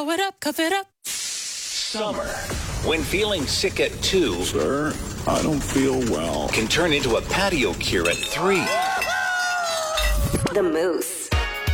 it up, cuff it up. Summer, when feeling sick at 2, Sir, I don't feel well. can turn into a patio cure at 3. The Moose.